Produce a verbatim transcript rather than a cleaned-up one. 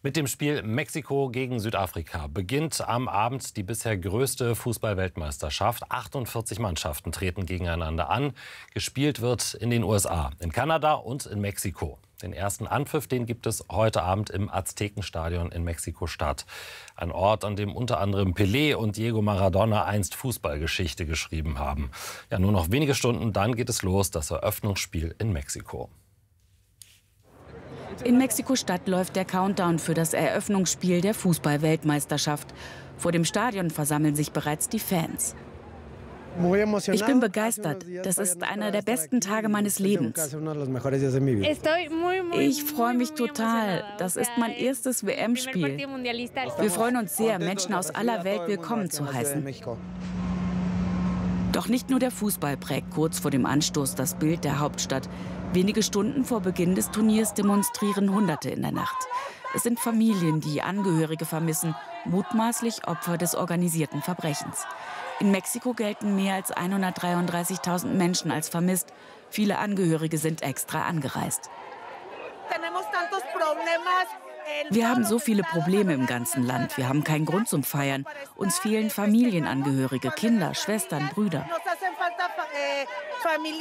Mit dem Spiel Mexiko gegen Südafrika beginnt am Abend die bisher größte Fußball-Weltmeisterschaft. achtundvierzig Mannschaften treten gegeneinander an. Gespielt wird in den U S A, in Kanada und in Mexiko. Den ersten Anpfiff, den gibt es heute Abend im Aztekenstadion in Mexiko-Stadt. Ein Ort, an dem unter anderem Pelé und Diego Maradona einst Fußballgeschichte geschrieben haben. Ja, nur noch wenige Stunden, dann geht es los, das Eröffnungsspiel in Mexiko. In Mexiko-Stadt läuft der Countdown für das Eröffnungsspiel der Fußball-Weltmeisterschaft. Vor dem Stadion versammeln sich bereits die Fans. Ich bin begeistert. Das ist einer der besten Tage meines Lebens. Ich freue mich total. Das ist mein erstes W M-Spiel. Wir freuen uns sehr, Menschen aus aller Welt willkommen zu heißen. Doch nicht nur der Fußball prägt kurz vor dem Anstoß das Bild der Hauptstadt. Wenige Stunden vor Beginn des Turniers demonstrieren Hunderte in der Nacht. Es sind Familien, die Angehörige vermissen, mutmaßlich Opfer des organisierten Verbrechens. In Mexiko gelten mehr als hundertdreiunddreißigtausend Menschen als vermisst. Viele Angehörige sind extra angereist. Wir haben so viele Probleme im ganzen Land. Wir haben keinen Grund zum Feiern. Uns fehlen Familienangehörige, Kinder, Schwestern, Brüder.